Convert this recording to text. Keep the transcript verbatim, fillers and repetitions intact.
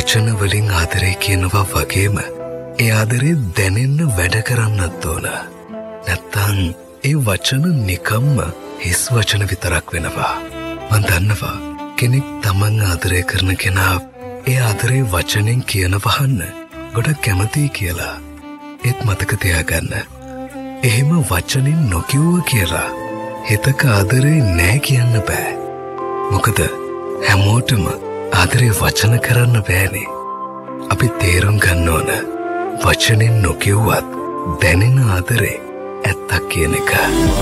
වචන වලින් ආදරේ කියනවා වගේම ඒ ආදරේ දැනෙන්න වැඩ කරන්නත් ඕන. නැත්තම් ඒ වචන නිකම්ම හිස් වචන විතරක් වෙනවා. මන් දන්නවා කෙනෙක් තමන් ආදරය කරන කෙනා ඒ ආදරේ වචනෙන් කියන වහන්න ගොඩක් කැමතියි කියලා. ඒත් මතක තියාගන්න. එහෙම වචනින් නොකියුව කියලා හිතක ආදරේ නෑ කියන්න බෑ. මොකද හැමෝටම ආදරේ වචන කරන්න බෑනේ. අපි තේරුම් ගන්න ඕන වචනෙන් නොකියුවත් දැනෙන ආදරේ ඇත්තක් කියන එක.